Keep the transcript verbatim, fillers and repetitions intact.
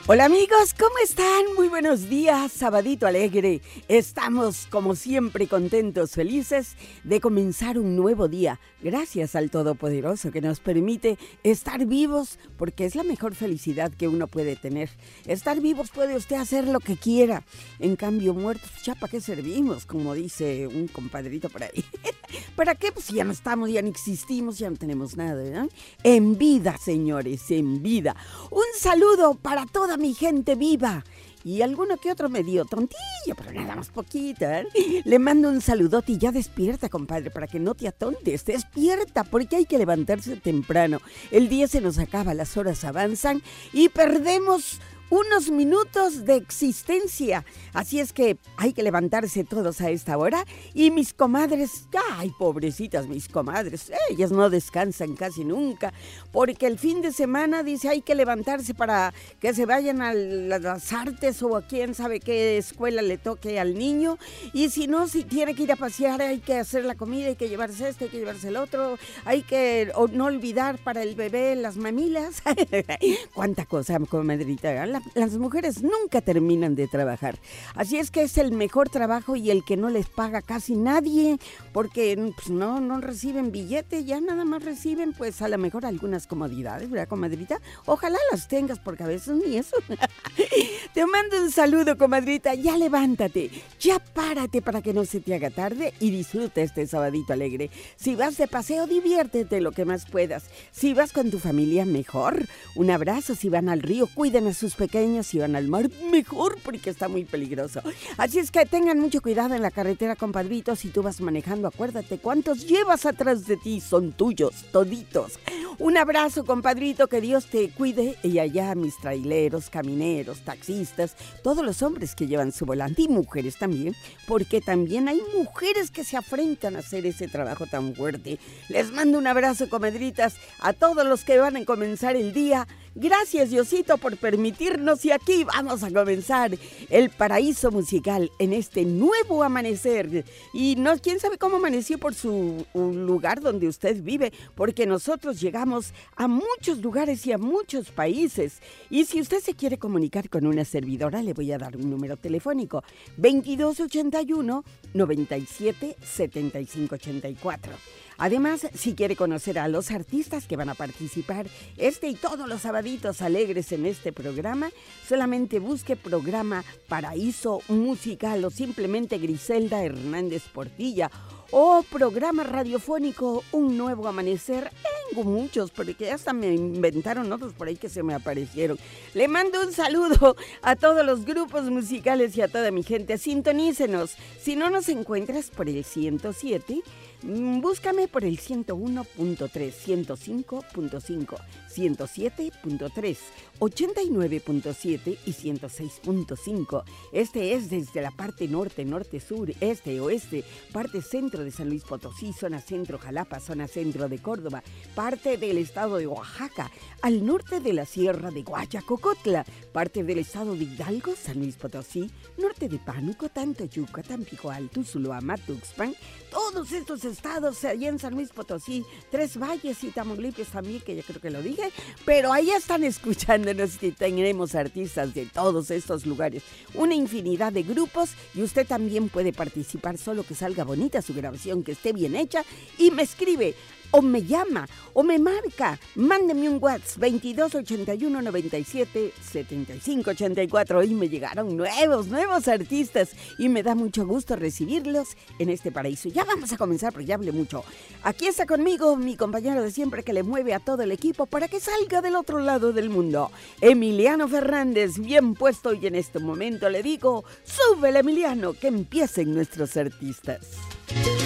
Hola amigos, ¿cómo están? Muy buenos días, sabadito alegre. Estamos como siempre contentos, felices de comenzar un nuevo día. Gracias al Todopoderoso que nos permite estar vivos, porque es la mejor felicidad que uno puede tener. Estar vivos puede usted hacer lo que quiera. En cambio, muertos, ya para qué servimos, como dice un compadrito por ahí. ¿Para qué? Pues ya no estamos, ya no existimos, ya no tenemos nada, ¿verdad? En vida, señores, en vida. Un saludo para toda mi gente viva. Y alguno que otro medio tontillo, pero nada más poquito, ¿eh? Le mando un saludote y ya despierta, compadre, para que no te atontes. Despierta, porque hay que levantarse temprano. El día se nos acaba, las horas avanzan y perdemos unos minutos de existencia. Así es que hay que levantarse todos a esta hora. Y mis comadres, ay, pobrecitas mis comadres, ellas no descansan casi nunca, porque el fin de semana dice hay que levantarse para que se vayan a las artes o a quién sabe qué escuela le toque al niño. Y si no, si tiene que ir a pasear, hay que hacer la comida, hay que llevarse este, hay que llevarse el otro, hay que o no olvidar para el bebé las mamilas. Cuánta cosa, comadrita. La Las mujeres nunca terminan de trabajar, así es que es el mejor trabajo y el que no les paga casi nadie, porque pues, no, no reciben billete, ya nada más reciben pues a lo mejor algunas comodidades, ¿verdad, comadrita? Ojalá las tengas, porque a veces ni eso. Te mando un saludo, comadrita, ya levántate, ya párate para que no se te haga tarde y disfruta este sabadito alegre. Si vas de paseo, diviértete lo que más puedas. Si vas con tu familia, mejor. Un abrazo. Si van al río, cuiden a sus pequeños. Si van al mar, mejor, porque está muy peligroso. Así es que tengan mucho cuidado en la carretera, compadritos. Si tú vas manejando, acuérdate cuántos llevas atrás de ti, son tuyos, toditos. Un abrazo, compadrito, que Dios te cuide. Y allá mis traileros, camineros, taxistas, todos los hombres que llevan su volante y mujeres también, porque también hay mujeres que se afrentan a hacer ese trabajo tan fuerte. Les mando un abrazo, comadritas, a todos los que van a comenzar el día. Gracias, Diosito, por permitirnos, y aquí vamos a comenzar el paraíso musical en este nuevo amanecer. Y no, quién sabe cómo amaneció por su lugar donde usted vive, porque nosotros llegamos a muchos lugares y a muchos países. Y si usted se quiere comunicar con una servidora, le voy a dar un número telefónico: veintidós ochenta y uno, noventa y siete, setenta y cinco ochenta y cuatro. Además, si quiere conocer a los artistas que van a participar este y todos los sabaditos alegres en este programa, solamente busque programa Paraíso Musical o simplemente Griselda Hernández Portilla o programa radiofónico Un Nuevo Amanecer. Tengo muchos, porque hasta me inventaron otros por ahí que se me aparecieron. Le mando un saludo a todos los grupos musicales y a toda mi gente. Sintonícenos. Si no nos encuentras por el ciento siete, búscame por el ciento uno punto tres, ciento cinco punto cinco, ciento siete punto tres, ochenta y nueve punto siete y ciento seis punto cinco. Este es desde la parte norte, norte, sur, este, oeste, parte centro de San Luis Potosí, zona centro Jalapa, zona centro de Córdoba, parte del estado de Oaxaca, al norte de la sierra de Guayacocotla, parte del estado de Hidalgo, San Luis Potosí, norte de Pánuco, Tantoyuca, Tampico Alto, Zuluama, Tuxpan, todos estos estados allá en San Luis Potosí, Tres Valles y Tamaulipas también, que ya creo que lo dije, pero ahí están escuchándonos y tenemos artistas de todos estos lugares, una infinidad de grupos, y usted también puede participar, solo que salga bonita su grabación, que esté bien hecha, y me escribe o me llama, o me marca, mándeme un WhatsApp, veintidós ochenta y uno, noventa y siete, setenta y cinco ochenta y cuatro. Hoy me llegaron nuevos, nuevos artistas, y me da mucho gusto recibirlos en este paraíso. Ya vamos a comenzar, porque ya hablé mucho. Aquí está conmigo mi compañero de siempre, que le mueve a todo el equipo para que salga del otro lado del mundo, Emiliano Fernández, bien puesto, y en este momento le digo, súbele, Emiliano, que empiecen nuestros artistas.